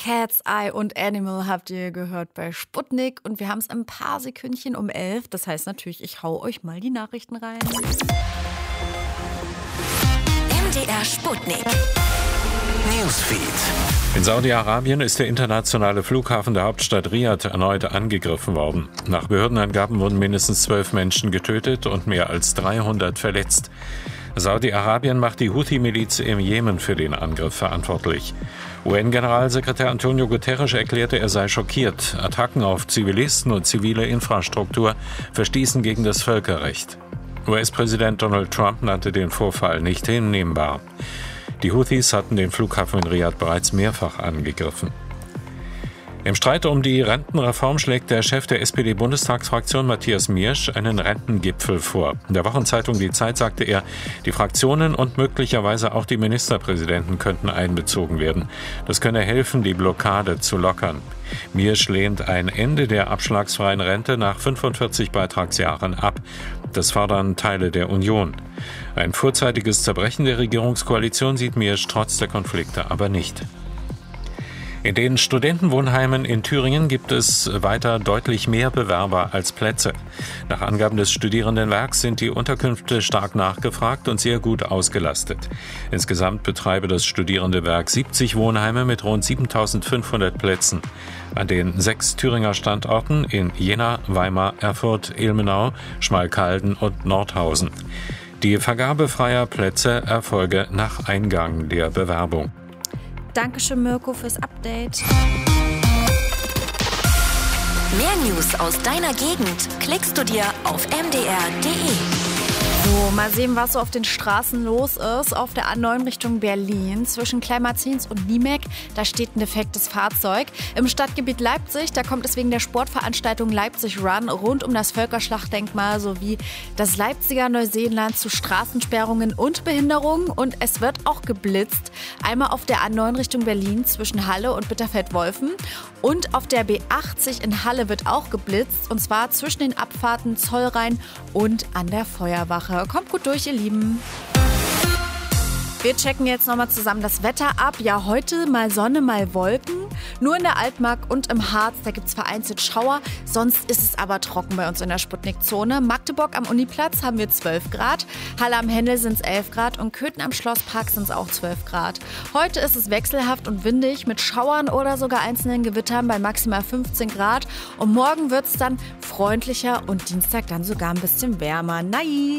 Cat's Eye und Animal habt ihr gehört bei Sputnik und wir haben es ein paar Sekündchen um 11. Das heißt natürlich, ich hau euch mal die Nachrichten rein. MDR Sputnik. Newsfeed. In Saudi-Arabien ist der internationale Flughafen der Hauptstadt Riad erneut angegriffen worden. Nach Behördenangaben wurden mindestens 12 Menschen getötet und mehr als 300 verletzt. Saudi-Arabien macht die Houthi-Miliz im Jemen für den Angriff verantwortlich. UN-Generalsekretär Antonio Guterres erklärte, er sei schockiert. Attacken auf Zivilisten und zivile Infrastruktur verstießen gegen das Völkerrecht. US-Präsident Donald Trump nannte den Vorfall nicht hinnehmbar. Die Houthis hatten den Flughafen in Riad bereits mehrfach angegriffen. Im Streit um die Rentenreform schlägt der Chef der SPD-Bundestagsfraktion Matthias Miersch einen Rentengipfel vor. In der Wochenzeitung Die Zeit sagte er, die Fraktionen und möglicherweise auch die Ministerpräsidenten könnten einbezogen werden. Das könne helfen, die Blockade zu lockern. Miersch lehnt ein Ende der abschlagsfreien Rente nach 45 Beitragsjahren ab. Das fordern Teile der Union. Ein vorzeitiges Zerbrechen der Regierungskoalition sieht Miersch trotz der Konflikte aber nicht. In den Studentenwohnheimen in Thüringen gibt es weiter deutlich mehr Bewerber als Plätze. Nach Angaben des Studierendenwerks sind die Unterkünfte stark nachgefragt und sehr gut ausgelastet. Insgesamt betreibe das Studierendenwerk 70 Wohnheime mit rund 7.500 Plätzen. An den 6 Thüringer Standorten in Jena, Weimar, Erfurt, Ilmenau, Schmalkalden und Nordhausen. Die Vergabe freier Plätze erfolge nach Eingang der Bewerbung. Dankeschön, Mirko, fürs Update. Mehr News aus deiner Gegend klickst du dir auf mdr.de. So, mal sehen, was so auf den Straßen los ist. Auf der A9 Richtung Berlin zwischen Kleinmarzins und Niemek, da steht ein defektes Fahrzeug. Im Stadtgebiet Leipzig, da kommt es wegen der Sportveranstaltung Leipzig Run rund um das Völkerschlachtdenkmal sowie das Leipziger Neuseeland zu Straßensperrungen und Behinderungen. Und es wird auch geblitzt. Einmal auf der A9 Richtung Berlin zwischen Halle und Bitterfeld-Wolfen. Und auf der B80 in Halle wird auch geblitzt. Und zwar zwischen den Abfahrten Zollrhein und an der Feuerwache. Kommt gut durch, ihr Lieben. Wir checken jetzt nochmal zusammen das Wetter ab. Ja, heute mal Sonne, mal Wolken. Nur in der Altmark und im Harz, da gibt es vereinzelt Schauer. Sonst ist es aber trocken bei uns in der Sputnik-Zone. Magdeburg am Uniplatz haben wir 12 Grad. Halle am Hendel sind es 11 Grad und Köthen am Schlosspark sind es auch 12 Grad. Heute ist es wechselhaft und windig mit Schauern oder sogar einzelnen Gewittern bei maximal 15 Grad. Und morgen wird es dann freundlicher und Dienstag dann sogar ein bisschen wärmer. Nice!